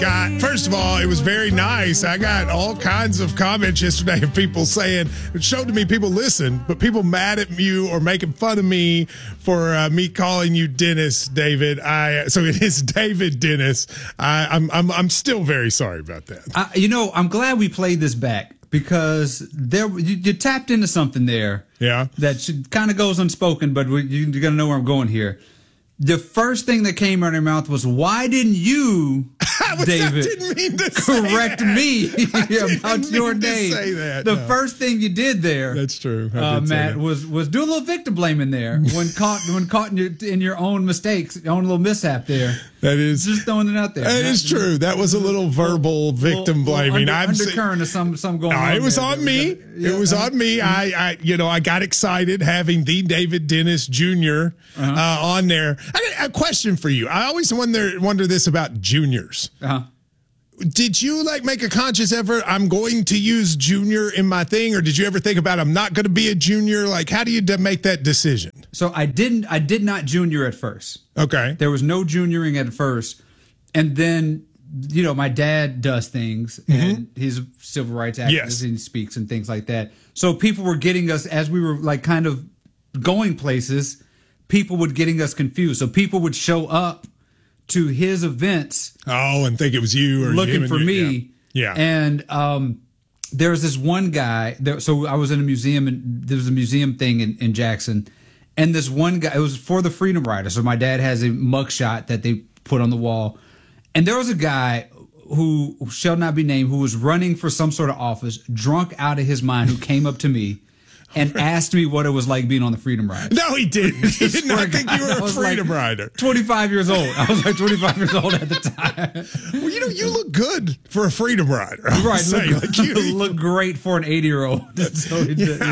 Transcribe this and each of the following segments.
First of all, it was very nice. I got all kinds of comments yesterday of people saying, it showed to me people listen, but people mad at you or making fun of me for me calling you Dennis, David. So it is David Dennis. I'm still very sorry about that. I'm glad we played this back because you tapped into something there. Yeah. That kind of goes unspoken, but you're going to know where I'm going here. The first thing that came out of your mouth was, why didn't you, David, correct me about your name? The first thing you did there, that's true, Matt, was do a little victim blaming there when caught in your own mistakes, your own little mishap there. That is just throwing it out there. That is true. That was a little verbal victim blaming. Undercurrent of some going on. It was on me. It was on me. I got excited having the David Dennis Jr. On there. I got a question for you. I always wonder this about juniors. Did you make a conscious effort? I'm going to use junior in my thing, or did you ever think about I'm not going to be a junior? How do you make that decision? So I did not junior at first. Okay, there was no junioring at first, and then my dad does things, and he's a civil rights activist, and he speaks and things like that. So people were getting us as we were kind of going places. People would getting us confused. So people would show up to his events. And think it was you or looking for me. Yeah. And there was this one guy. So I was in a museum, and there was a museum thing in Jackson. And this one guy, it was for the Freedom Rider. So my dad has a mugshot that they put on the wall. And there was a guy who shall not be named, who was running for some sort of office, drunk out of his mind, who came up to me and asked me what it was like being on the Freedom Rider. No, he didn't. He did not think you were a Freedom Rider. 25 years old. I was 25 years old at the time. Well, you look good for a Freedom Rider. Right. Look great for an 80-year-old. So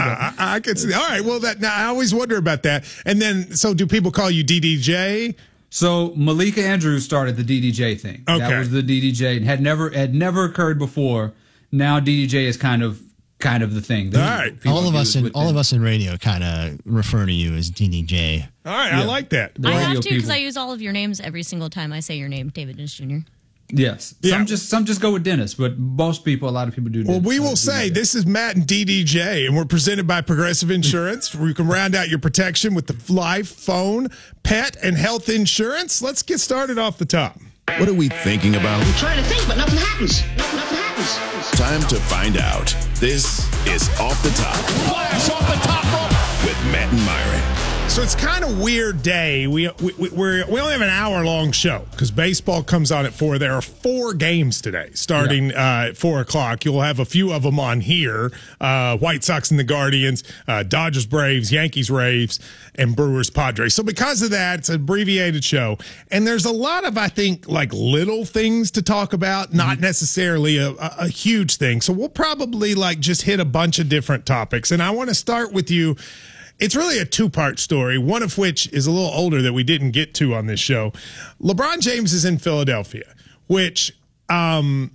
I could see. All right. Well, now I always wonder about that. And then, so do people call you DDJ? So Malika Andrews started the DDJ thing. Okay. That was the DDJ. It had never occurred before. Now DDJ is kind of the thing. All right. All of us in radio kind of refer to you as DDJ. All right. I like that. I have to because I use all of your names every single time I say your name, David Dennis Jr. Yes. Some just go with Dennis, but a lot of people do. Well, we will say this is Matt and DDJ, and we're presented by Progressive Insurance, where you can round out your protection with the life, phone, pet, and health insurance. Let's get started off the top. What are we thinking about? I'm trying to think, but nothing happens. Nothing happens. Time to find out. This is Off the Top. Flash off the top rope with Matt and Myron. So it's kind of weird day. We only have an hour-long show because baseball comes on at 4. There are 4 games today starting at 4 o'clock. You'll have a few of them on here. White Sox and the Guardians, Dodgers, Braves, Yankees, Rays, and Brewers, Padres. So because of that, it's an abbreviated show. And there's a lot of, I think, little things to talk about, not necessarily a huge thing. So we'll probably just hit a bunch of different topics. And I want to start with you. It's really a 2-part story, one of which is a little older that we didn't get to on this show. LeBron James is in Philadelphia, which I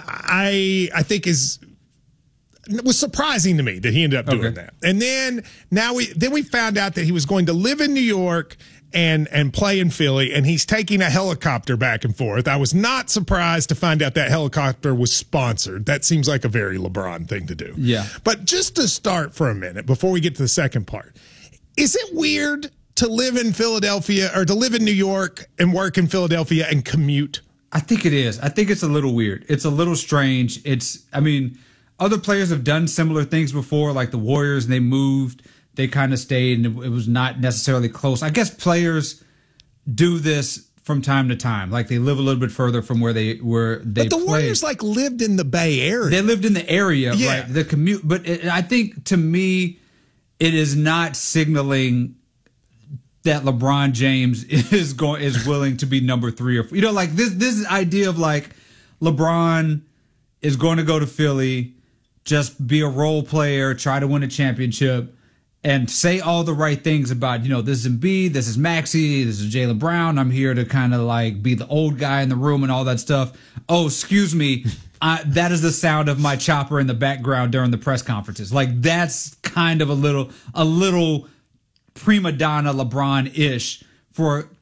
think was surprising to me that he ended up doing that. And then we found out that he was going to live in New York and play in Philly, and he's taking a helicopter back and forth. I was not surprised to find out that helicopter was sponsored. That seems like a very LeBron thing to do. Yeah. But just to start for a minute, before we get to the second part, is it weird to live in Philadelphia or to live in New York and work in Philadelphia and commute? I think it is. I think it's a little weird. It's a little strange. Other players have done similar things before, like the Warriors, and they moved. They kind of stayed, and it was not necessarily close. I guess players do this from time to time. They live a little bit further from where they played. But the Warriors lived in the Bay Area. They lived in the area, right? The commute. But I think, to me, it is not signaling that LeBron James is willing to be number 3 or 4. This idea of LeBron is going to go to Philly, just be a role player, try to win a championship, and say all the right things about, this is Embiid, this is Maxey, this is Jaylen Brown. I'm here to kind of be the old guy in the room and all that stuff. Oh, excuse me. That is the sound of my chopper in the background during the press conferences. That's kind of a little prima donna LeBron-ish for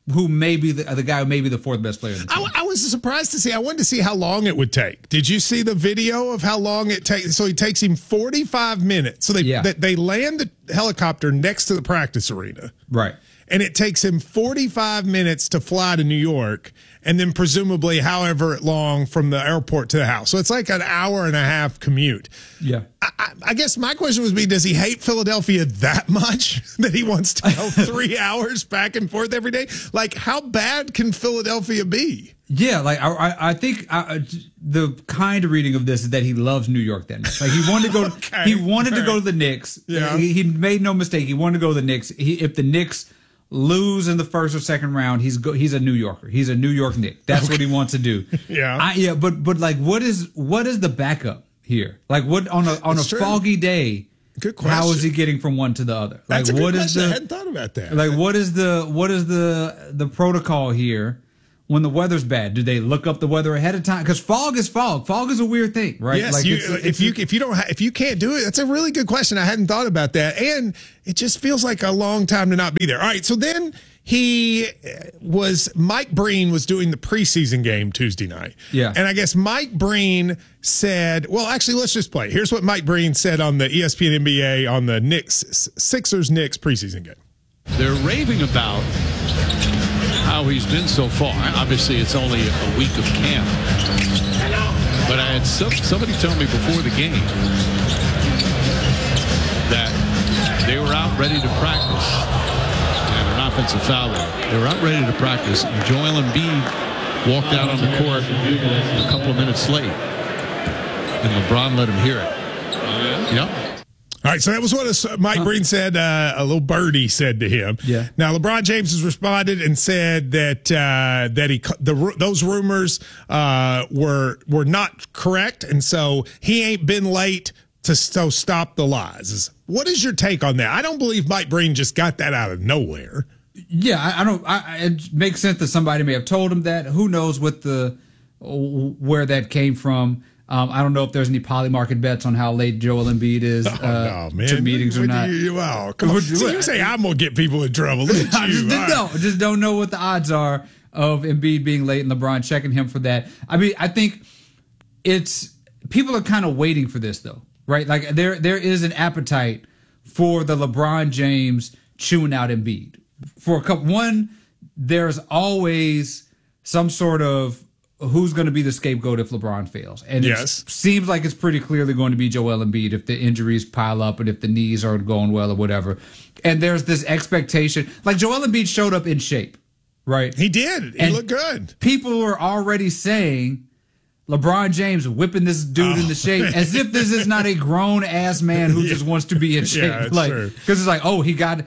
who may be the guy who may be the fourth best player in the team. I was surprised to see. I wanted to see how long it would take. Did you see the video of how long it takes? So it takes him 45 minutes. So they land the helicopter next to the practice arena. Right. And it takes him 45 minutes to fly to New York, and then presumably however long from the airport to the house. So it's like an hour and a half commute. Yeah. I guess my question would be, does he hate Philadelphia that much that he wants to go 3 hours back and forth every day? Like, how bad can Philadelphia be? Yeah, like I think the kind of reading of this is that he loves New York that much. Like he wanted to go. Okay. He wanted to go to the Knicks. Yeah. He made no mistake. He wanted to go to the Knicks. If the Knicks lose in the first or second round, he's a New Yorker. He's a New York Knick. That's what he wants to do. Yeah. But like, what is the backup here? Like, what on a foggy day? Good question. How is he getting from one to the other? Like, That's a good what question. is I hadn't thought about that. Like, what is the protocol here when the weather's bad? Do they look up the weather ahead of time? Because fog is fog. Fog is a weird thing, right? Yes, like if you can't do it, that's a really good question. I hadn't thought about that, and it just feels like a long time to not be there. All right, so then Mike Breen was doing the preseason game Tuesday night. Yeah. And I guess Mike Breen said, well, actually, let's just play. Here's what Mike Breen said on the ESPN NBA on the Sixers-Knicks preseason game. They're raving about how he's been so far. Obviously, it's only a week of camp. But I had somebody tell me before the game that they were out ready to practice. Offensive foul there. They were out ready to practice. And Joel Embiid walked out on the court a couple of minutes late. And LeBron let him hear it. Yep. All right, so that was what Mike Breen said, a little birdie said to him. Yeah. Now, LeBron James has responded and said that those rumors were not correct, and so he ain't been late to stop the lies. What is your take on that? I don't believe Mike Breen just got that out of nowhere. Yeah, I don't. It makes sense that somebody may have told him that. Who knows where that came from? I don't know if there's any poly market bets on how late Joel Embiid is no, man. to meetings or not. Wow, come on. So you say I'm gonna get people in trouble. Look at you. I just don't know what the odds are of Embiid being late and LeBron checking him for that. I mean, I think people are kind of waiting for this though, right? Like there is an appetite for the LeBron James chewing out Embiid. For a couple, there's always some sort of who's going to be the scapegoat if LeBron fails. And it seems like it's pretty clearly going to be Joel Embiid if the injuries pile up and if the knees aren't going well or whatever. And there's this expectation. Like Joel Embiid showed up in shape, right? He did. He looked good. People were already saying LeBron James whipping this dude into shape as if this is not a grown-ass man who just wants to be in shape. Yeah, because it's like, oh, he got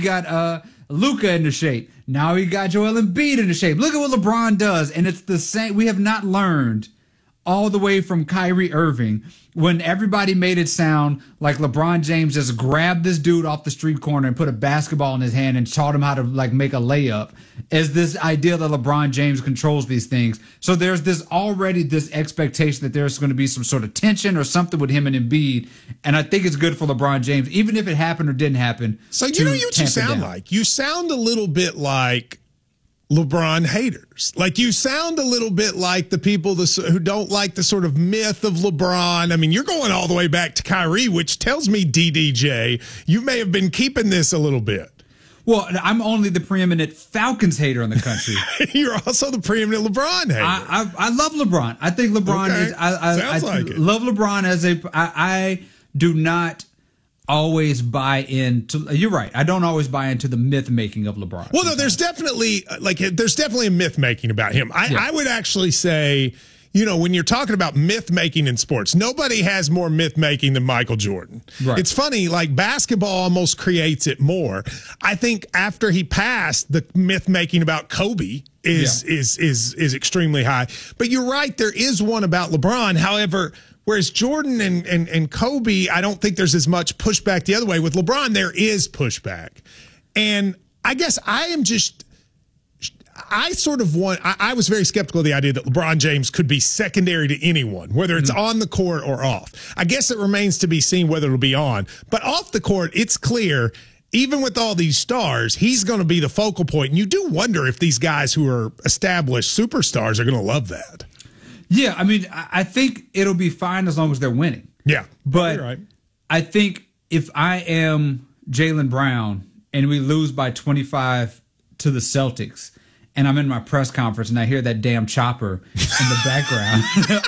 Luka into shape. Now he got Joel Embiid into shape. Look at what LeBron does. And it's the same. We have not learned all the way from Kyrie Irving when everybody made it sound like LeBron James just grabbed this dude off the street corner and put a basketball in his hand and taught him how to like make a layup, as this idea that LeBron James controls these things. So there's this expectation that there's going to be some sort of tension or something with him and Embiid. And I think it's good for LeBron James, even if it happened or didn't happen. So you know what you sound like? You sound a little bit like LeBron haters. Like you sound a little bit like the people who don't like the sort of myth of LeBron. I mean, you're going all the way back to Kyrie, which tells me, DDJ, you may have been keeping this a little bit. Well, I'm only the preeminent Falcons hater in the country. You're also the preeminent LeBron hater. I love LeBron. I think LeBron is. I love LeBron as I do not always buy into. You're right. I don't always buy into the myth making of LeBron. Well, no, there's definitely a myth making about him. I would actually say, you know, when you're talking about myth making in sports, nobody has more myth making than Michael Jordan. Right. It's funny, like basketball almost creates it more. I think after he passed, the myth making about Kobe is extremely high. But you're right, there is one about LeBron. However, whereas Jordan and Kobe, I don't think there's as much pushback the other way. With LeBron, there is pushback. And I guess I was very skeptical of the idea that LeBron James could be secondary to anyone, whether it's on the court or off. I guess it remains to be seen whether it'll be on. But off the court, it's clear even with all these stars, he's going to be the focal point. And you do wonder if these guys who are established superstars are going to love that. Yeah, I mean, I think it'll be fine as long as they're winning. Yeah. But you're right. I think if I am Jaylen Brown and we lose by 25 to the Celtics, and I'm in my press conference and I hear that damn chopper in the background,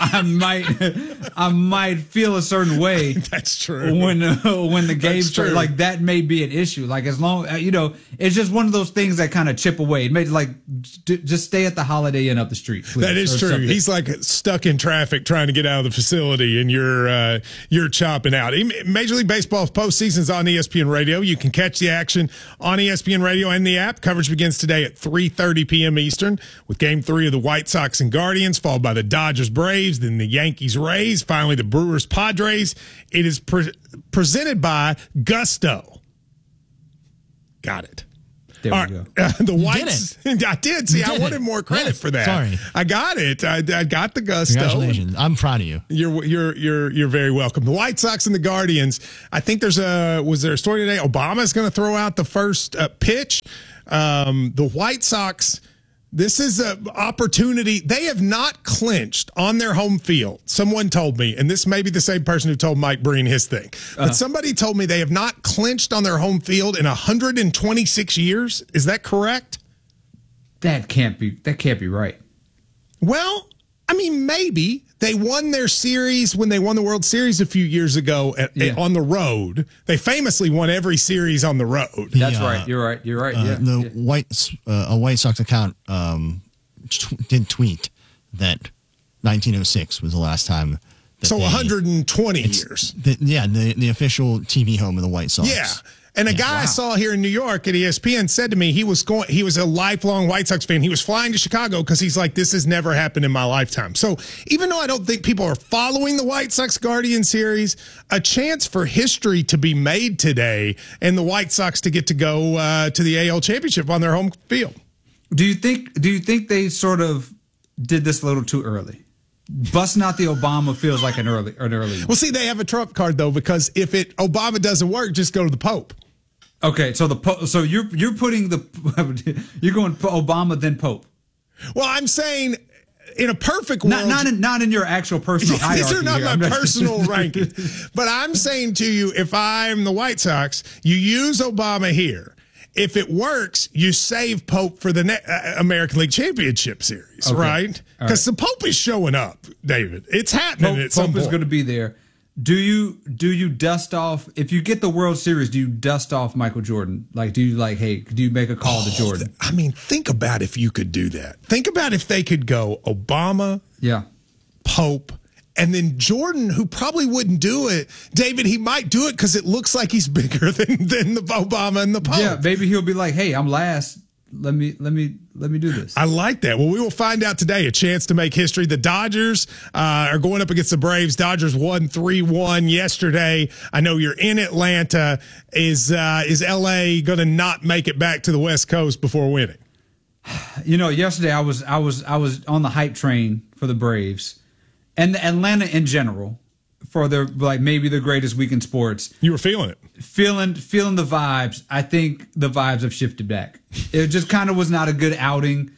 I might feel a certain way. That's true. When the game starts, like that may be an issue. Like as long it's just one of those things that kind of chip away. It may just stay at the Holiday Inn up the street. Please, that is true. Something. He's like stuck in traffic trying to get out of the facility, and you're chopping out. Major League Baseball's postseason's on ESPN Radio. You can catch the action on ESPN Radio and the app. Coverage begins today at 3:30 p.m. Eastern with Game 3 of the White Sox and Guardians, followed by the Dodgers Braves, then the Yankees Rays, finally the Brewers Padres. It is presented by Gusto. Got it. There we go. The Whites. I did. See, I wanted more credit for that. Sorry, I got it. I got the Gusto. Congratulations! I'm proud of you. You're very welcome. The White Sox and the Guardians. I think was there a story today? Obama's going to throw out the first pitch. The White Sox. This is an opportunity. They have not clinched on their home field. Someone told me, and this may be the same person who told Mike Breen his thing, but somebody told me they have not clinched on their home field in 126 years. Is that correct? That can't be right. Well, I mean, maybe. They won their series when they won the World Series a few years ago on the road. They famously won every series on the road. That's right. You're right. A White Sox account did tweet that 1906 was the last time. So 120 years. The official TV home of the White Sox. Yeah. And a guy I saw here in New York at ESPN said to me he was a lifelong White Sox fan. He was flying to Chicago because he's like, this has never happened in my lifetime. So even though I don't think people are following the White Sox Guardian series, a chance for history to be made today and the White Sox to get to go to the AL Championship on their home field. Do you think they sort of did this a little too early? Busting out the Obama feels like an early one. Well, see, they have a trump card though, because if Obama doesn't work, just go to the Pope. Okay, so you're putting you're going Obama then Pope. Well, I'm saying in a perfect world, not in your actual personal hierarchy. These are not my personal rankings, but I'm saying to you, if I'm the White Sox, you use Obama here. If it works, you save Pope for the American League Championship Series, right? Because the Pope is showing up, David. It's happening at some point. Pope is going to be there. Do you dust off, if you get the World Series, do you dust off Michael Jordan? Like, do you make a call to Jordan? I mean, think about if you could do that. Think about if they could go Obama, Pope, and then Jordan, who probably wouldn't do it. David, he might do it because it looks like he's bigger than the Obama and the Pope. Yeah, maybe he'll be like, hey, I'm last. Let me do this. I like that. Well, we will find out today. A chance to make history. The Dodgers are going up against the Braves. Dodgers won 3-1 yesterday. I know you're in Atlanta. Is LA going to not make it back to the West Coast before winning? Yesterday I was on the hype train for the Braves and Atlanta in general for their maybe the greatest week in sports. You were feeling it. Feeling the vibes. I think the vibes have shifted back. It just kind of was not a good outing.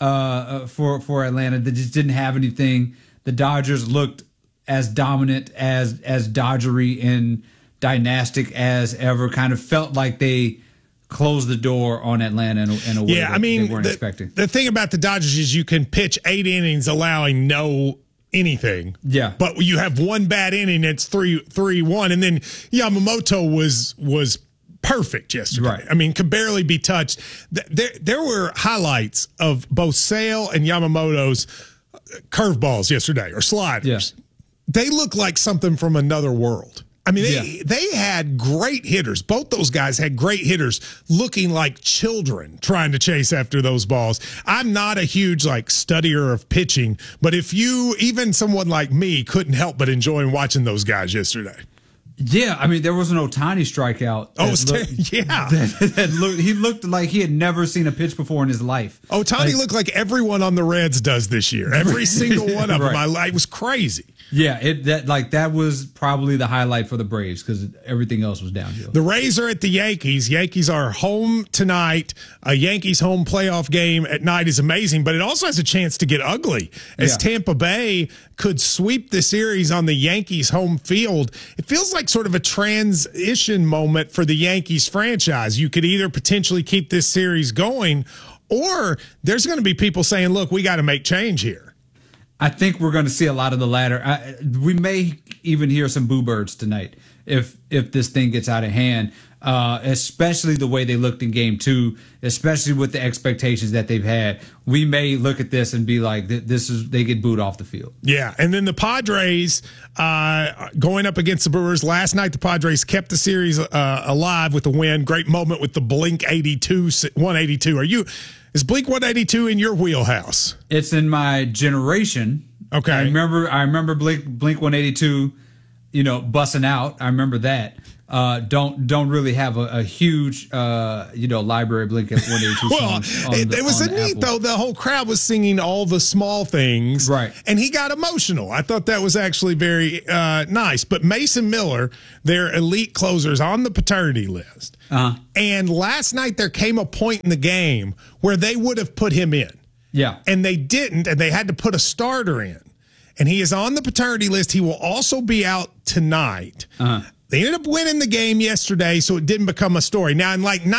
For Atlanta. They just didn't have anything. The Dodgers looked as dominant, as Dodgery and dynastic as ever. Kind of felt like they closed the door on Atlanta in a way they weren't expecting. The thing about the Dodgers is you can pitch 8 innings allowing no anything. Yeah. But you have one bad inning, it's 3-1, and then Yamamoto was perfect yesterday. Right. I mean, could barely be touched. There were highlights of both Sale and Yamamoto's curveballs yesterday, or sliders. Yeah. They look like something from another world. I mean, they had great hitters. Both those guys had great hitters looking like children trying to chase after those balls. I'm not a huge studier of pitching, but even someone like me couldn't help but enjoy watching those guys yesterday. Yeah, I mean, there was an Ohtani strikeout. He looked like he had never seen a pitch before in his life. Ohtani looked like everyone on the Reds does this year. Every single one of them. It was crazy. Yeah, that was probably the highlight for the Braves because everything else was downhill. The Rays are at the Yankees. Yankees are home tonight. A Yankees home playoff game at night is amazing, but it also has a chance to get ugly as Tampa Bay could sweep the series on the Yankees home field. It feels like sort of a transition moment for the Yankees franchise. You could either potentially keep this series going, or there's going to be people saying, look, we got to make change here. I think we're going to see a lot of the latter. We may even hear some boo birds tonight if this thing gets out of hand, especially the way they looked in Game 2, especially with the expectations that they've had. We may look at this and be like, they get booed off the field. Yeah, and then the Padres going up against the Brewers. Last night, the Padres kept the series alive with a win. Great moment with the Blink 182. Is Blink 182 in your wheelhouse? It's in my generation. Okay. I remember Blink 182, busting out. I remember that. Don't really have a huge library of Blink 182 songs. It was neat though. The whole crowd was singing all the small things, right? And he got emotional. I thought that was actually very nice. But Mason Miller, their elite closers, on the paternity list. And last night there came a point in the game where they would have put him in. Yeah. And they didn't, and they had to put a starter in. And he is on the paternity list. He will also be out tonight. They ended up winning the game yesterday, so it didn't become a story. Now, in like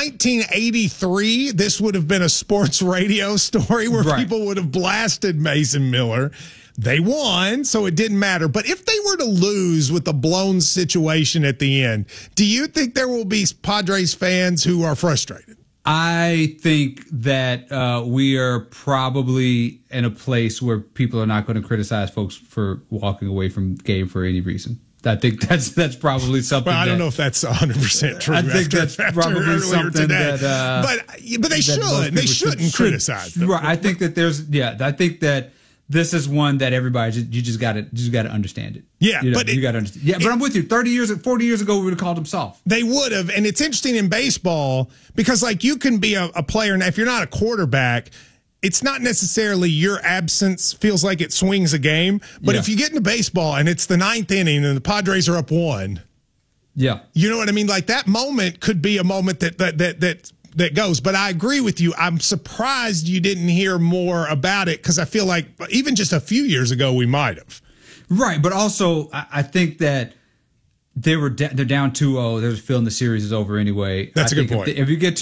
1983, this would have been a sports radio story where people would have blasted Mason Miller. They won, so it didn't matter. But if they were to lose with a blown situation at the end, do you think there will be Padres fans who are frustrated? I think that we are probably in a place where people are not going to criticize folks for walking away from the game for any reason. I think that's probably something. Well, I don't know if that's 100% true. I think that's probably something today. But they should. They shouldn't criticize them. Right. I think that I think that this is one that everybody you just got to understand it. Yeah, but you got to understand. Yeah, but I'm with you. 40 years ago, we would have called him soft. They would have, and it's interesting in baseball because like you can be a player, and if you're not a quarterback, it's not necessarily your absence feels like it swings a game. But if you get into baseball and it's the 9th inning and the Padres are up 1, you know what I mean? Like that moment could be a moment that goes. But I agree with you. I'm surprised you didn't hear more about it because I feel like even just a few years ago we might have. Right, but also I think that they're down 2-0. There's a feeling the series is over anyway. That's a good point. If you get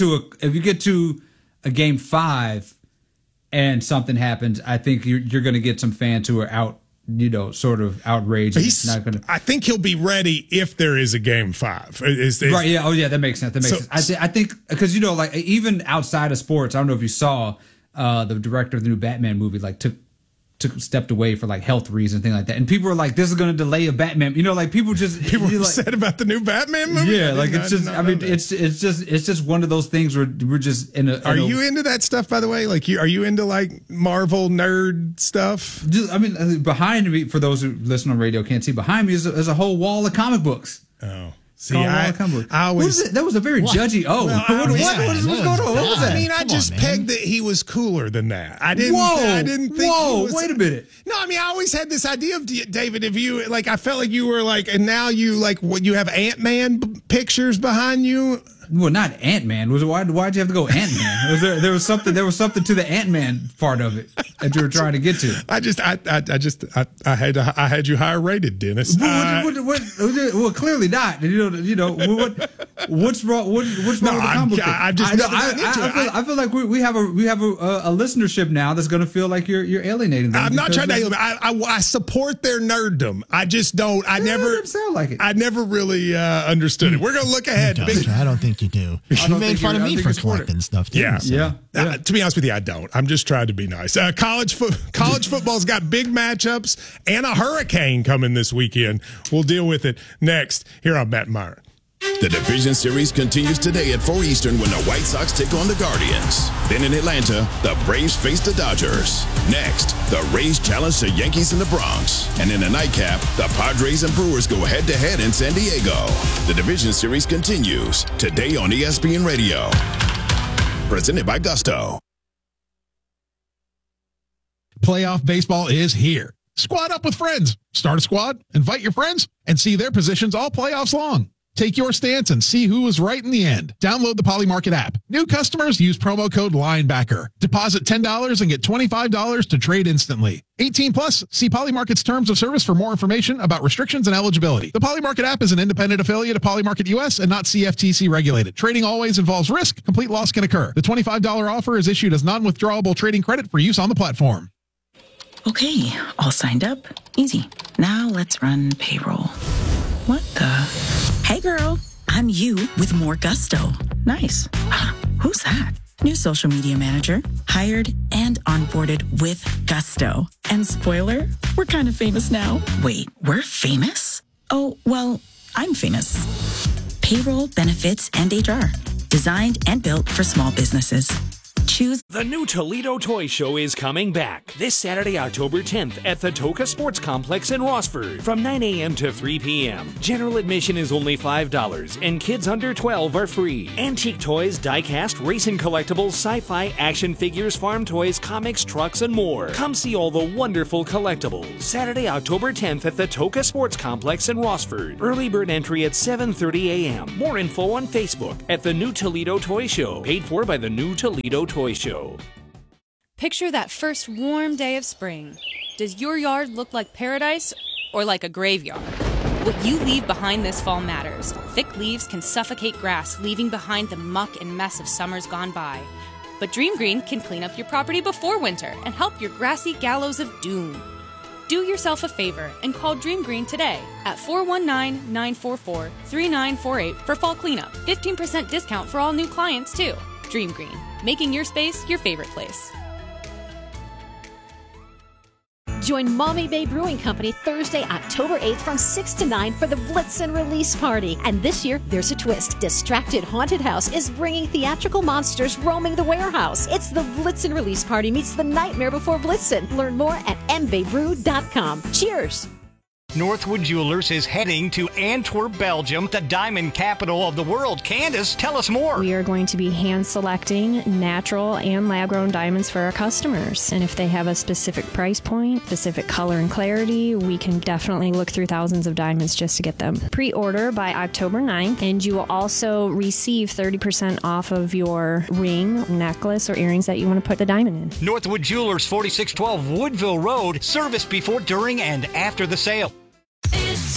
to a game 5. And something happens, I think you're going to get some fans who are out, sort of outraged. I think he'll be ready if there is a game 5. Right? Yeah. Oh, yeah. That makes sense. I think because like even outside of sports, I don't know if you saw the director of the new Batman movie stepped away for like health reasons, things like that, and people were like, "This is going to delay a Batman." People upset about the new Batman movie. Yeah, it's just one of those things where we're just in a. Are you into that stuff, by the way? Like, are you into like Marvel nerd stuff? Behind me, for those who listen on radio can't see, behind me is a whole wall of comic books. Oh. See, I always that was a very judgy. Oh, what's going on? What was that? I mean, I just pegged that he was cooler than that. I didn't think. Whoa! Wait a minute. No, I mean, I always had this idea of David. If you like, I felt like you were like, and now you like, what you have Ant-Man pictures behind you. Well, not Ant-Man. Why'd you have to go Ant-Man? There was something to the Ant-Man part of it that you were trying to get to. I had you higher rated, Dennis. Well, clearly not. What's wrong? What's wrong with the comic book? I feel like we have a listenership now that's going to feel like you're alienating them. I'm not trying to alienate. I support their nerddom. I just don't. I never sound like it. I never really understood it. We're going to look ahead. I don't think you do. You made fun of me for collecting stuff, too. Yeah. So. Yeah. To be honest with you, I don't. I'm just trying to be nice. College football's got big matchups and a hurricane coming this weekend. We'll deal with it next here on Matt Meyer. The Division Series continues today at 4 Eastern when the White Sox take on the Guardians. Then in Atlanta, the Braves face the Dodgers. Next, the Rays challenge the Yankees in the Bronx. And in the nightcap, the Padres and Brewers go head-to-head in San Diego. The Division Series continues today on ESPN Radio. Presented by Gusto. Playoff baseball is here. Squad up with friends. Start a squad, invite your friends, and see their positions all playoffs long. Take your stance and see who is right in the end. Download the Polymarket app. New customers use promo code LINEBACKER. Deposit $10 and get $25 to trade instantly. 18 plus. See Polymarket's terms of service for more information about restrictions and eligibility. The Polymarket app is an independent affiliate of Polymarket US and not CFTC regulated. Trading always involves risk. Complete loss can occur. The $25 offer is issued as non-withdrawable trading credit for use on the platform. Okay, all signed up. Easy. Now let's run payroll. What the? Hey girl, I'm you with more Gusto. Nice. Who's that? New social media manager, hired and onboarded with Gusto. And spoiler, we're kind of famous now. Wait, we're famous? Oh, well, I'm famous. Payroll, benefits, and HR. Designed and built for small businesses. Choose. The new Toledo Toy Show is coming back this Saturday, October 10th at the Toca Sports Complex in Rossford from 9 a.m. to 3 p.m. General admission is only $5 and kids under 12 are free. Antique toys, die-cast, racing collectibles, sci-fi, action figures, farm toys, comics, trucks, and more. Come see all the wonderful collectibles. Saturday, October 10th at the Toca Sports Complex in Rossford. Early bird entry at 7:30 a.m. More info on Facebook at the New Toledo Toy Show. Paid for by the New Toledo Toy Show. Picture that first warm day of spring. Does your yard look like paradise or like a graveyard? What you leave behind this fall matters. Thick leaves can suffocate grass, leaving behind the muck and mess of summers gone by. But Dream Green can clean up your property before winter and help your grassy gallows of doom. Do yourself a favor and call Dream Green today at 419-944-3948 for fall cleanup. 15% discount for all new clients, too. Dream Green, making your space your favorite place. Join Mommy Bay Brewing Company Thursday, October 8th from 6 to 9 for the Blitzen Release Party. And this year, there's a twist. Distracted Haunted House is bringing theatrical monsters roaming the warehouse. It's the Blitzen Release Party meets the Nightmare Before Blitzen. Learn more at mbaybrew.com. Cheers! Northwood Jewelers is heading to Antwerp, Belgium, the diamond capital of the world. Candace, tell us more. We are going to be hand-selecting natural and lab-grown diamonds for our customers. And if they have a specific price point, specific color and clarity, we can definitely look through thousands of diamonds just to get them. Pre-order by October 9th, and you will also receive 30% off of your ring, necklace, or earrings that you want to put the diamond in. Northwood Jewelers, 4612 Woodville Road. Service before, during, and after the sale. It's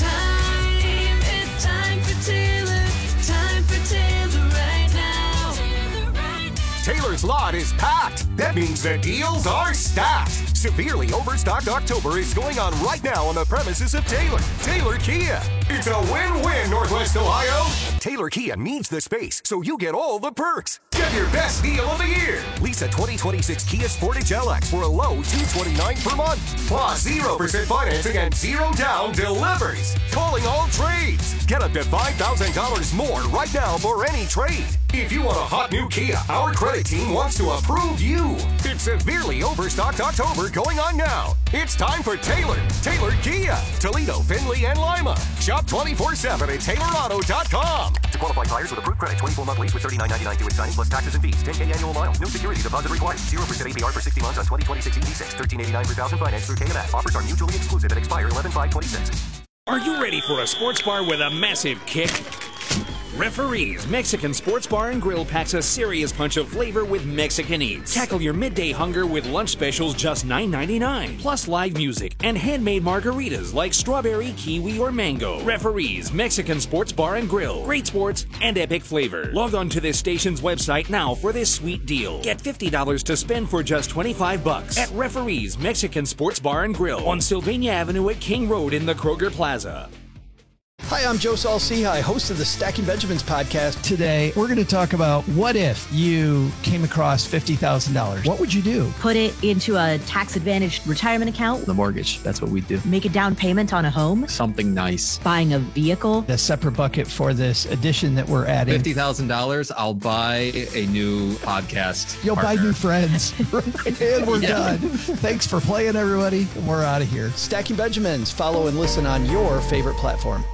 time for Taylor. Time for Taylor right now. Taylor's lot is packed. That means the deals are stacked. Severely overstocked October is going on right now on the premises of Taylor Kia. It's a win-win, Northwest Ohio. Taylor Kia needs the space, so you get all the perks. Get your best deal of the year. Lease a 2026 Kia Sportage LX for a low $229 per month. Plus 0% financing and 0 down delivers. Calling all trades. Get up to $5,000 more right now for any trade. If you want a hot new Kia, our credit team wants to approve you. It's severely overstocked October going on now. It's time for Taylor Kia. Toledo, Findlay, and Lima. Shop 24/7 at TaylorAuto.com. To qualify buyers with approved credit, 24-month lease with $39.99 due at signing plus taxes and fees. 10K annual miles. No security deposit required. 0% APR for 60 months on 2026 EV6. $13.89 per thousand finance through KMS. Offers are mutually exclusive and expire 11/5/26. Are you ready for a sports bar with a massive kick? Referees Mexican Sports Bar and Grill packs a serious punch of flavor with Mexican eats. Tackle your midday hunger with lunch specials just $9.99, plus live music and handmade margaritas like strawberry, kiwi, or mango. Referees Mexican Sports Bar and Grill. Great sports and epic flavor. Log on to this station's website now for this sweet deal. Get $50 to spend for just $25 at Referees Mexican Sports Bar and Grill on Sylvania Avenue at King Road in the Kroger Plaza. Hi, I'm Joe Saul-Sehy, host of the Stacking Benjamins podcast. Today, we're going to talk about what if you came across $50,000? What would you do? Put it into a tax-advantaged retirement account. The mortgage. That's what we do. Make a down payment on a home. Something nice. Buying a vehicle. A separate bucket for this addition that we're adding. $50,000, I'll buy a new podcast. You'll buy new friends. And we're done. Yeah. Thanks for playing, everybody. We're out of here. Stacking Benjamins. Follow and listen on your favorite platform.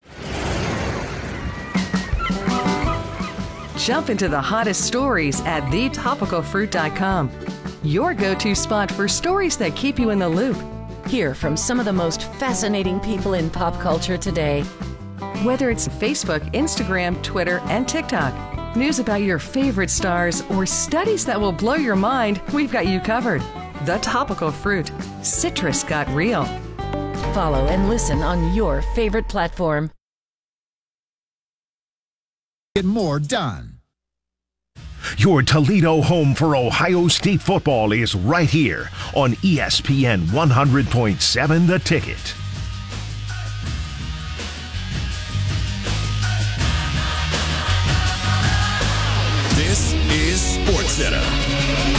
Jump into the hottest stories at thetopicalfruit.com. Your go-to spot for stories that keep you in the loop. Hear from some of the most fascinating people in pop culture today. Whether it's Facebook, Instagram, Twitter, and TikTok, news about your favorite stars, or studies that will blow your mind, we've got you covered. The Topical Fruit. Citrus got real. Follow and listen on your favorite platform. Get more done. Your Toledo home for Ohio State football is right here on ESPN 100.7 The Ticket. This is SportsCenter.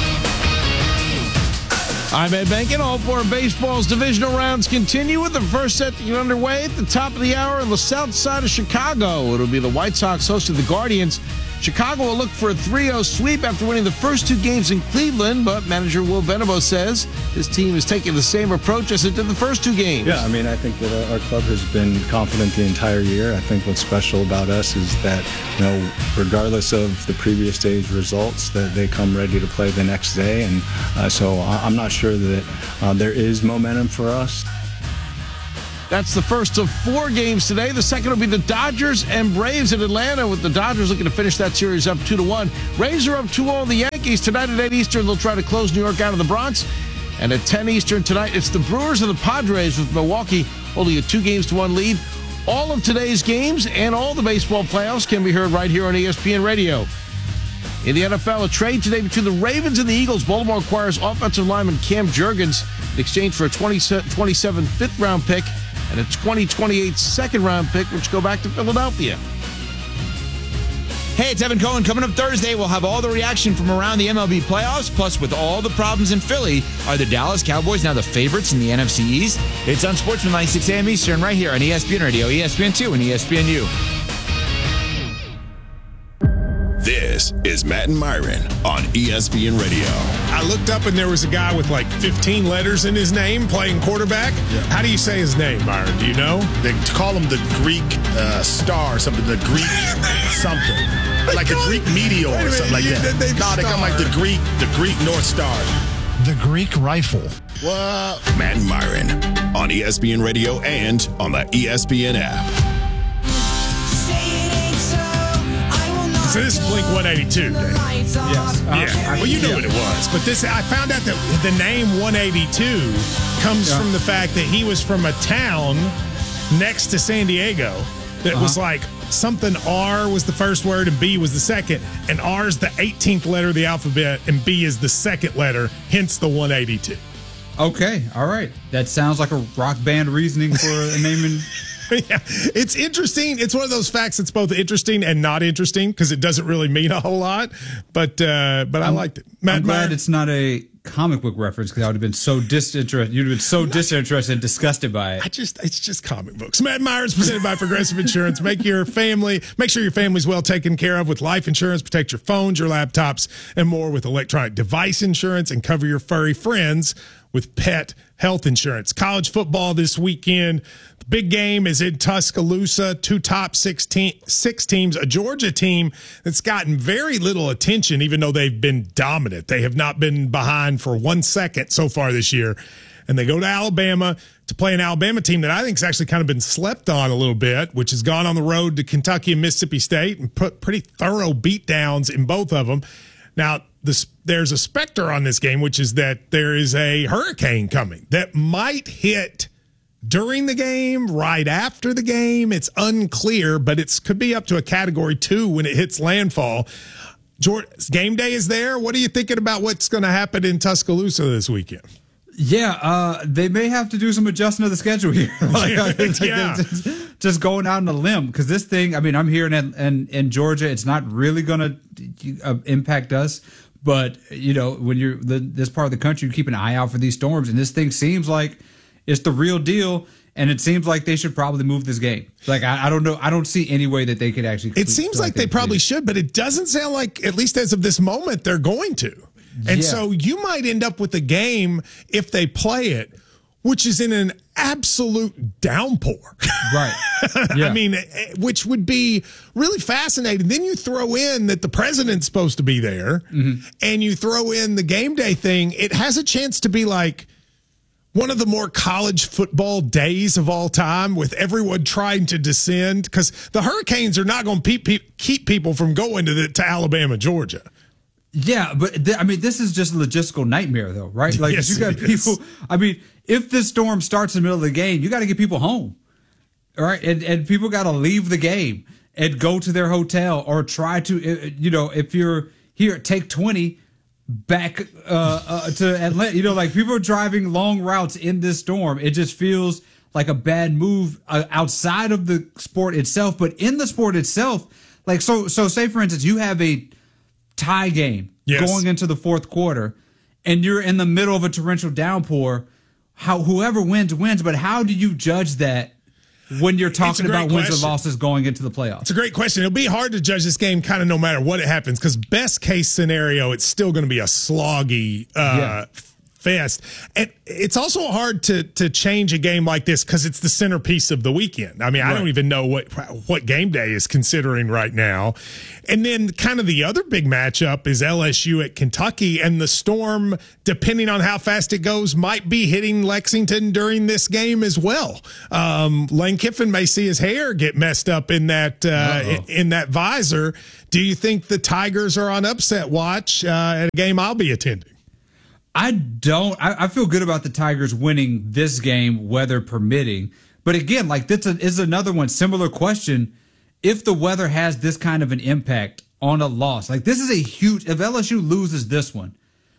I'm Ed Bankin. All four baseball's divisional rounds continue with the first set to get underway at the top of the hour on the south side of Chicago. It'll be the White Sox hosting the Guardians. Chicago will look for a 3-0 sweep after winning the first two games in Cleveland, but manager Will Venable says his team is taking the same approach as it did the first two games. Yeah, I mean, I think that our club has been confident the entire year. I think what's special about us is that, you know, regardless of the previous day's results, that they come ready to play the next day. And so I'm not sure that there is momentum for us. That's the first of four games today. The second will be the Dodgers and Braves in Atlanta, with the Dodgers looking to finish that series up 2-1. Rays are up 2-0 on the Yankees. Tonight at 8 Eastern, they'll try to close New York out of the Bronx. And at 10 Eastern tonight, it's the Brewers and the Padres, with Milwaukee holding a 2-1 lead. All of today's games and all the baseball playoffs can be heard right here on ESPN Radio. In the NFL, a trade today between the Ravens and the Eagles. Baltimore acquires offensive lineman Cam Jurgens in exchange for a 2027 fifth-round pick and a 2028 second-round pick, which go back to Philadelphia. Hey, it's Evan Cohen. Coming up Thursday, we'll have all the reaction from around the MLB playoffs. Plus, with all the problems in Philly, are the Dallas Cowboys now the favorites in the NFC East? It's on Sportsman 6 a.m. Eastern right here on ESPN Radio, ESPN2, and ESPNU. This is Matt and Myron on ESPN Radio. I looked up and there was a guy with like 15 letters in his name playing quarterback. Yeah. How do you say his name, Myron? Do you know? They call him the Greek star or something, the Greek something. Like a Greek meteor or something like that. No, they come like the Greek North Star. The Greek rifle. Well, Matt and Myron on ESPN Radio and on the ESPN app. So this is Blink 182, Dave. Yes. Yeah. Well, you knew what it was. But this, I found out that the name 182 comes from the fact that he was from a town next to San Diego that was like something R was the first word and B was the second. And R is the 18th letter of the alphabet and B is the second letter, hence the 182. Okay. All right. That sounds like a rock band reasoning for a naming. Yeah, it's interesting. It's one of those facts that's both interesting and not interesting because it doesn't really mean a whole lot. But I liked it. I'm glad it's not a comic book reference because I would have been so disinterested. You'd have been so disinterested and disgusted by it. It's just comic books. Matt Myers presented by Progressive Insurance. Make sure your family's well taken care of with life insurance. Protect your phones, your laptops, and more with electronic device insurance, and cover your furry friends with pet health insurance. College football this weekend. The big game is in Tuscaloosa. Two top six teams. A Georgia team that's gotten very little attention, even though they've been dominant. They have not been behind for 1 second so far this year. And they go to Alabama to play an Alabama team that I think has actually kind of been slept on a little bit, which has gone on the road to Kentucky and Mississippi State and put pretty thorough beatdowns in both of them. Now, there's a specter on this game, which is that there is a hurricane coming that might hit during the game, right after the game. It's unclear, but it could be up to a Category 2 when it hits landfall. Game day is there. What are you thinking about what's going to happen in Tuscaloosa this weekend? Yeah, they may have to do some adjustment of the schedule here. just going out on a limb because this thing. I mean, I'm here in Georgia. It's not really going to impact us. But, when you're this part of the country, you keep an eye out for these storms. And this thing seems like it's the real deal. And it seems like they should probably move this game. Like, I don't know. I don't see any way that they could actually. It seems like they probably should, but it doesn't sound like, at least as of this moment, they're going to. And so you might end up with a game, if they play it, which is in an absolute downpour. Right. Yeah. I mean, which would be really fascinating. Then you throw in that the president's supposed to be there, and you throw in the game day thing. It has a chance to be like one of the more college football days of all time, with everyone trying to descend, because the Hurricanes are not going to keep people from going to Alabama, Georgia. Yeah, but this is just a logistical nightmare, though, right? Like, yes, you got people. I mean, if this storm starts in the middle of the game, you got to get people home, all right? And people got to leave the game and go to their hotel or try to, if you're here, take 20 back to Atlanta. Like, people are driving long routes in this storm. It just feels like a bad move outside of the sport itself, but in the sport itself, like, so say for instance, you have a tie game going into the fourth quarter, and you're in the middle of a torrential downpour. Whoever wins, but how do you judge that when you're talking about wins or losses going into the playoffs? It's a great question. It'll be hard to judge this game kind of no matter what it happens, because best case scenario, it's still going to be a sloggy fest. And it's also hard to change a game like this because it's the centerpiece of the weekend. I mean, I don't even know what game day is considering right now. And then kind of the other big matchup is LSU at Kentucky, and the storm, depending on how fast it goes, might be hitting Lexington during this game as well. Lane Kiffin may see his hair get messed up in that visor. Do you think the Tigers are on upset watch at a game I'll be attending? I don't. I feel good about the Tigers winning this game, weather permitting. But again, like, this is another one, similar question. If the weather has this kind of an impact on a loss, like, this is a huge, if LSU loses this one,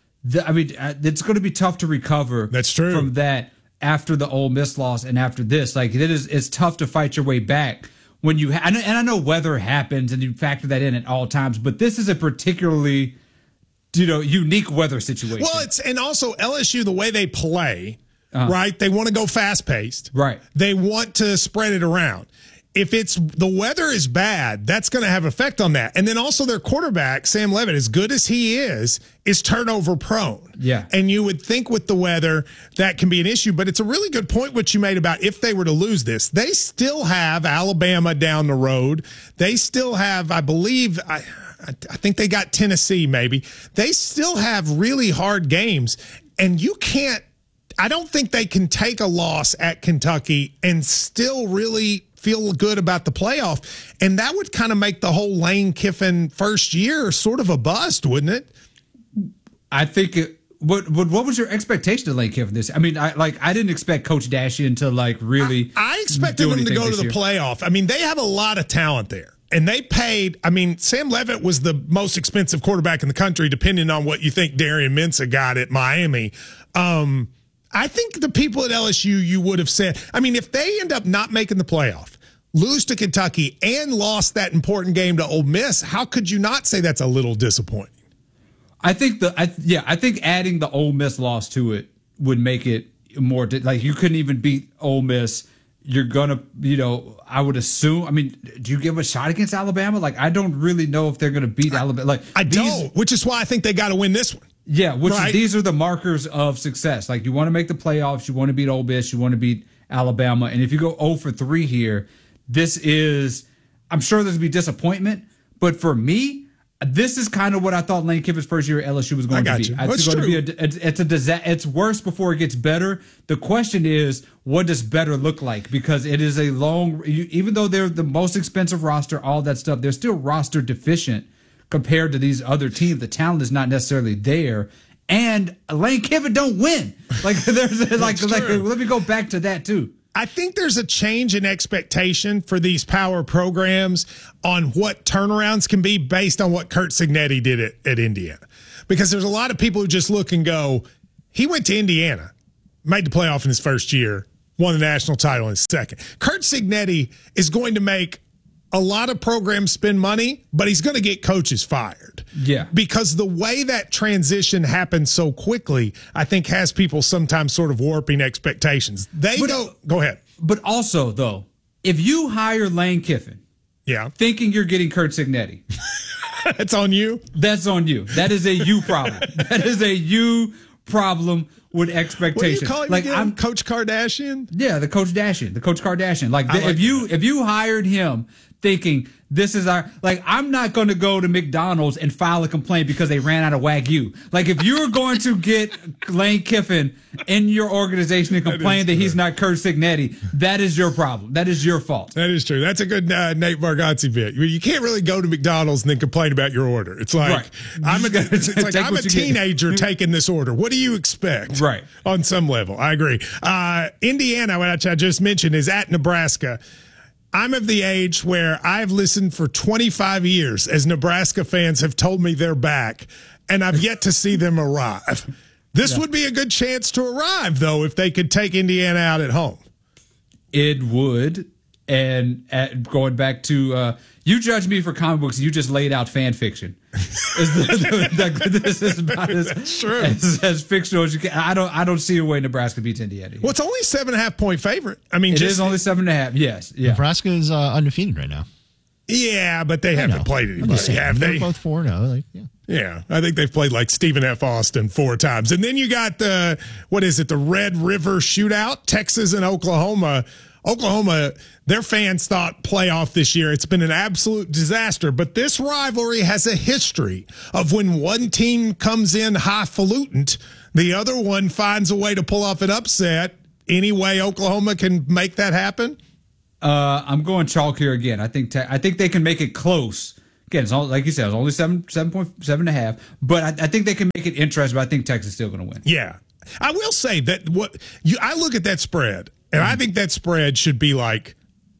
it's going to be tough to recover. That's true. From that after the Ole Miss loss and after this. Like, it's tough to fight your way back when you, and I know weather happens and you factor that in at all times, but this is a particularly, unique weather situation. Well, and also LSU, the way they play, right? They want to go fast paced. Right. They want to spread it around. If the weather is bad, that's going to have effect on that. And then also their quarterback, Sam Levitt, as good as he is turnover prone. Yeah. And you would think with the weather that can be an issue, but it's a really good point what you made about if they were to lose this. They still have Alabama down the road. They still have, I believe, I think they got Tennessee maybe. They still have really hard games, and I don't think they can take a loss at Kentucky and still really feel good about the playoff. And that would kind of make the whole Lane Kiffin first year sort of a bust, wouldn't it? I think what was your expectation of Lane Kiffin this? I mean, I didn't expect Coach Dashian to really. I expected them to go to the playoff. I mean, they have a lot of talent there. And they paid, Sam Levitt was the most expensive quarterback in the country, depending on what you think Darian Mensah got at Miami. I think the people at LSU, you would have said, if they end up not making the playoff, lose to Kentucky, and lost that important game to Ole Miss, how could you not say that's a little disappointing? I think adding the Ole Miss loss to it would make it more, like, you couldn't even beat Ole Miss. You're gonna, I would assume. Do you give a shot against Alabama? Like, I don't really know if they're gonna beat Alabama. Like, I don't, which is why I think they got to win this one. Yeah, these are the markers of success. Like, you want to make the playoffs, you want to beat Ole Miss, you want to beat Alabama, and if you go 0 for 3 here, this is. I'm sure there's gonna be disappointment, but for me, this is kind of what I thought Lane Kiffin's first year at LSU was going to be. It's going to be it's a disaster. It's worse before it gets better. The question is, what does better look like? Because it is a long, even though they're the most expensive roster, all that stuff, they're still roster deficient compared to these other teams. The talent is not necessarily there, and Lane Kiffin don't win. Like, there's like let me go back to that too. I think there's a change in expectation for these power programs on what turnarounds can be based on what Curt Cignetti did at Indiana. Because there's a lot of people who just look and go, he went to Indiana, made the playoff in his first year, won the national title in second. Curt Cignetti is going to make a lot of programs spend money, but he's going to get coaches fired. Yeah. Because the way that transition happened so quickly, I think has people sometimes sort of warping expectations. Go ahead. But also, though, if you hire Lane Kiffin, thinking you're getting Curt Cignetti, that's on you. That's on you. That is a you problem. That is a you problem with expectations. What do you call him again? Coach Kardashian? Yeah, the Coach Kardashian. Like if you hired him thinking this is I'm not going to go to McDonald's and file a complaint because they ran out of Wagyu. Like if you're going to get Lane Kiffin in your organization and complain that he's not Curt Cignetti, that is your problem. That is your fault. That is true. That's a good Nate Bargatze bit. You can't really go to McDonald's and then complain about your order. It's like I'm a teenager taking this order. What do you expect? Right. On some level, I agree. Indiana, which I just mentioned, is at Nebraska. I'm of the age where I've listened for 25 years as Nebraska fans have told me they're back, and I've yet to see them arrive. This would be a good chance to arrive, though, if they could take Indiana out at home. It would. And going back to you judge me for comic books, you just laid out fan fiction. This is about as fictional as you can. I don't see a way Nebraska beats Indiana. Well, it's only 7.5 point favorite. I mean, it is only 7.5. Yes, yeah. Nebraska is undefeated right now. Yeah, but they haven't played anybody, have they? They're both 4-0. Yeah, I think they've played like Stephen F. Austin 4 times, and then you got the Red River Shootout, Texas and Oklahoma. Oklahoma, their fans thought playoff this year. It's been an absolute disaster. But this rivalry has a history of when one team comes in highfalutin, the other one finds a way to pull off an upset. Any way Oklahoma can make that happen? I'm going chalk here again. I think they can make it close. Again, it's all, like you said, it's only 7.5. But I think they can make it interesting. But I think Texas is still going to win. Yeah, I will say that I look at that spread. And I think that spread should be like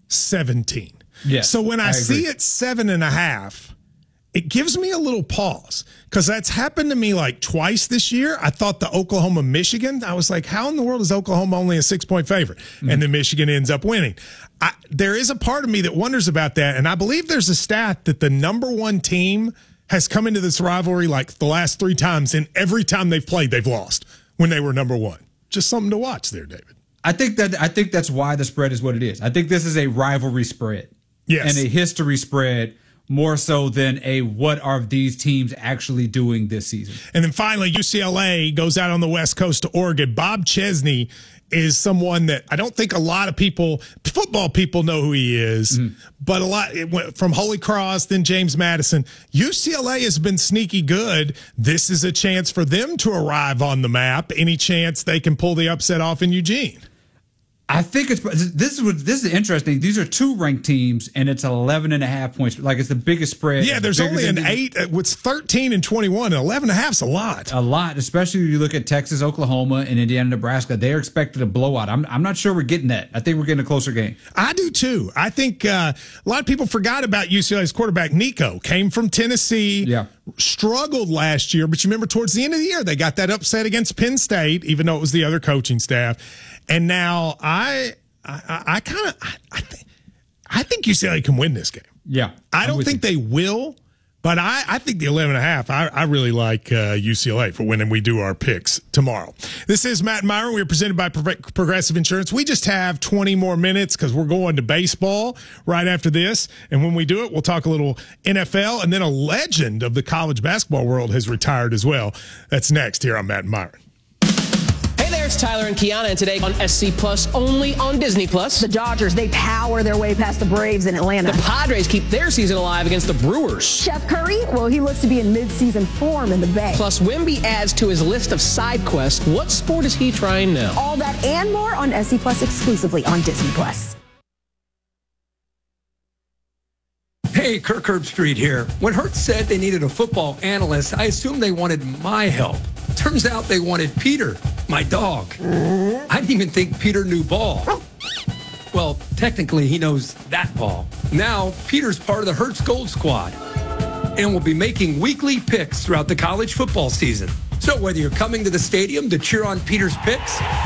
17. Yeah. So when I see it 7.5, it gives me a little pause because that's happened to me like twice this year. I thought the Oklahoma-Michigan, I was like, how in the world is Oklahoma only a 6-point favorite? And then Michigan ends up winning. There is a part of me that wonders about that. And I believe there's a stat that the number one team has come into this rivalry like the last 3 times, and every time they've played, they've lost when they were number one. Just something to watch there, David. I think that's why the spread is what it is. I think this is a rivalry spread. Yes. And a history spread more so than a what are these teams actually doing this season. And then finally, UCLA goes out on the West Coast to Oregon. Bob Chesney is someone that I don't think a lot of football people know who he is, but a lot from Holy Cross, then James Madison. UCLA has been sneaky good. This is a chance for them to arrive on the map. Any chance they can pull the upset off in Eugene? I think this is interesting. These are 2 ranked teams, and it's 11.5 points. Like it's the biggest spread. Yeah, there's only an 8. What's 13 and 21, and 11.5 is a lot. A lot, especially when you look at Texas, Oklahoma, and Indiana, Nebraska. They are expected a blowout. I'm not sure we're getting that. I think we're getting a closer game. I do too. I think a lot of people forgot about UCLA's quarterback Nico. Came from Tennessee. Yeah. Struggled last year, but you remember towards the end of the year they got that upset against Penn State, even though it was the other coaching staff. And now I think UCLA can win this game. Yeah, I don't think they will, but I think the 11.5. I really like UCLA for when we do our picks tomorrow. This is Matt and Myron. We are presented by Progressive Insurance. We just have 20 more minutes because we're going to baseball right after this. And when we do it, we'll talk a little NFL, and then a legend of the college basketball world has retired as well. That's next here on Matt and Myron. It's Tyler and Kiana, and today on SC Plus, only on Disney Plus. The Dodgers, they power their way past the Braves in Atlanta. The Padres keep their season alive against the Brewers. Chef Curry, well, he looks to be in mid-season form in the Bay. Plus, Wemby adds to his list of side quests. What sport is he trying now? All that and more on SC Plus exclusively on Disney Plus. Hey, Kirk Herbstreit here. When Hertz said they needed a football analyst, I assumed they wanted my help. Turns out they wanted Peter, my dog. I didn't even think Peter knew ball. Well, technically, he knows that ball. Now, Peter's part of the Hertz Gold Squad and will be making weekly picks throughout the college football season. So whether you're coming to the stadium to cheer on Peter's picks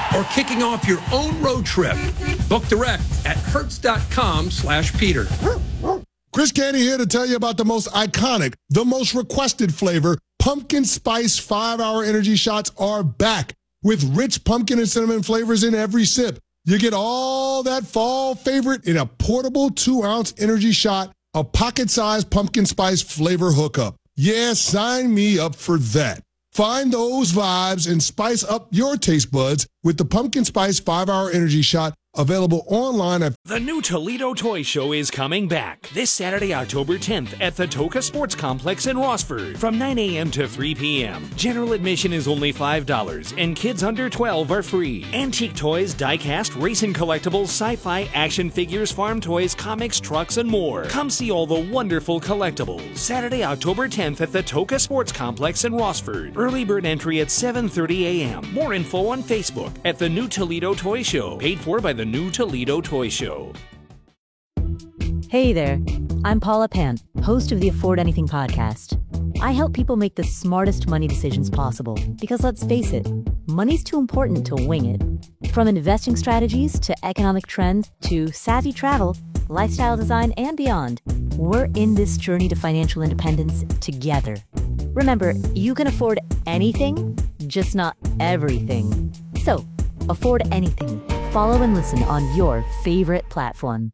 or kicking off your own road trip. Book direct at Hertz.com/Peter. Chris Canty here to tell you about the most iconic, the most requested flavor. Pumpkin Spice 5-Hour Energy Shots are back with rich pumpkin and cinnamon flavors in every sip. You get all that fall favorite in a portable 2-ounce energy shot, a pocket-sized pumpkin spice flavor hookup. Yeah, sign me up for that. Find those vibes and spice up your taste buds with the Pumpkin Spice 5-Hour Energy Shot, available online at... The new Toledo Toy Show is coming back this Saturday, October 10th at the Toca Sports Complex in Rossford from 9 a.m. to 3 p.m. General admission is only $5 and kids under 12 are free. Antique toys, die-cast, racing collectibles, sci-fi, action figures, farm toys, comics, trucks, and more. Come see all the wonderful collectibles. Saturday, October 10th at the Toca Sports Complex in Rossford. Early bird entry at 7:30 a.m. More info on Facebook at the New Toledo Toy Show. Paid for by the New Toledo Toy Show. Hey there, I'm Paula Pant, host of the Afford Anything podcast. I help people make the smartest money decisions possible because, let's face it, money's too important to wing it. From investing strategies to economic trends to savvy travel, lifestyle design, and beyond, we're in this journey to financial independence together. Remember, you can afford anything, just not everything. So, afford anything. Follow and listen on your favorite platform.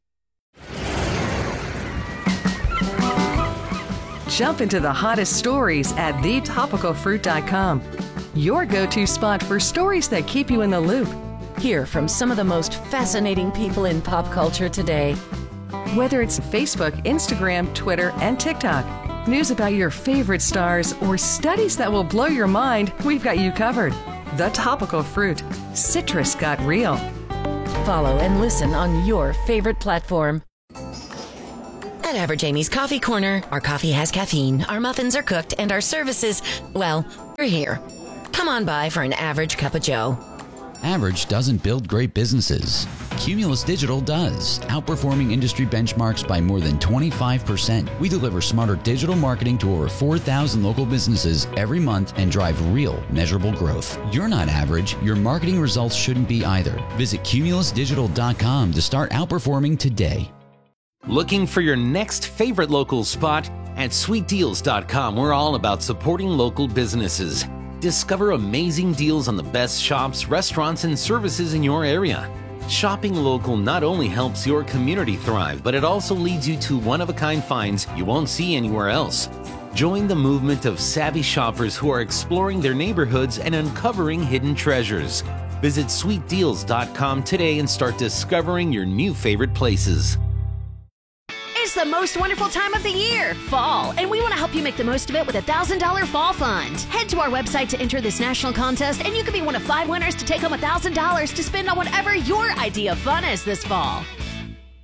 Jump into the hottest stories at thetopicalfruit.com. Your go-to spot for stories that keep you in the loop. Hear from some of the most fascinating people in pop culture today. Whether it's Facebook, Instagram, Twitter, and TikTok, news about your favorite stars, or studies that will blow your mind, we've got you covered. The Topical Fruit. Citrus got real. Follow and listen on your favorite platform. At Average Amy's Coffee Corner, our coffee has caffeine, our muffins are cooked, and our services, well, we're here. Come on by for an average cup of joe. Average doesn't build great businesses. Cumulus Digital does, outperforming industry benchmarks by more than 25%. We deliver smarter digital marketing to over 4,000 local businesses every month and drive real, measurable growth. You're not average. Your marketing results shouldn't be either. Visit cumulusdigital.com to start outperforming today. Looking for your next favorite local spot? At sweetdeals.com, we're all about supporting local businesses. Discover amazing deals on the best shops, restaurants, and services in your area. Shopping local not only helps your community thrive, but it also leads you to one-of-a-kind finds you won't see anywhere else. Join the movement of savvy shoppers who are exploring their neighborhoods and uncovering hidden treasures. Visit sweetdeals.com today and start discovering your new favorite places. It's the most wonderful time of the year, fall, and we want to help you make the most of it with a $1,000 fall fund. Head to our website to enter this national contest, and you could be one of 5 winners to take home $1,000 to spend on whatever your idea of fun is this fall.